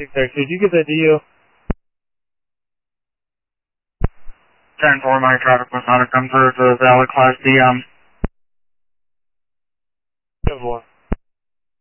Did you get that deal? 10-4, my traffic was not come through to valid class DM. 10-4.